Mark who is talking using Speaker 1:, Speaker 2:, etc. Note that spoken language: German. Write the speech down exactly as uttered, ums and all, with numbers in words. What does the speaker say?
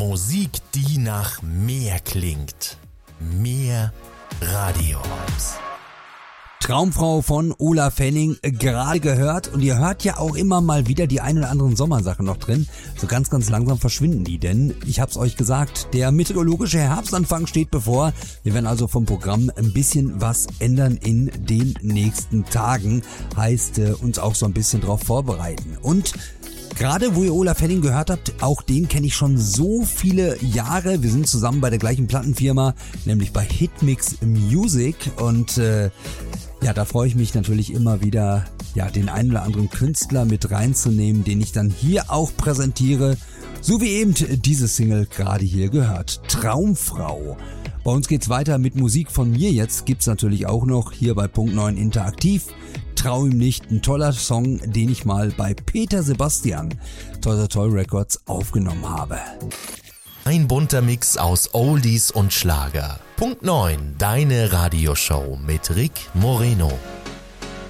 Speaker 1: Musik, die nach mehr klingt. Mehr Radio-Vibes.
Speaker 2: Traumfrau von Olaf Henning, gerade gehört. Und ihr hört ja auch immer mal wieder die ein oder anderen Sommersachen noch drin. So ganz, ganz langsam verschwinden die, denn ich hab's euch gesagt, der meteorologische Herbstanfang steht bevor. Wir werden also vom Programm ein bisschen was ändern in den nächsten Tagen. Heißt, äh, uns auch so ein bisschen drauf vorbereiten. Und gerade wo ihr Olaf Henning gehört habt, auch den kenne ich schon so viele Jahre. Wir sind zusammen bei der gleichen Plattenfirma, nämlich bei Hitmix Music. Und äh, ja, da freue ich mich natürlich immer wieder, ja, den einen oder anderen Künstler mit reinzunehmen, den ich dann hier auch präsentiere. So wie eben diese Single gerade hier gehört. Traumfrau. Bei uns geht's weiter mit Musik von mir. Jetzt gibt's natürlich auch noch hier bei Punkt neun Interaktiv. Trau ihm nicht, ein toller Song, den ich mal bei Peter Sebastian, Toi Toi Toi Records, aufgenommen habe.
Speaker 1: Ein bunter Mix aus Oldies und Schlager. Punkt neun, deine Radioshow mit Rick Moreno.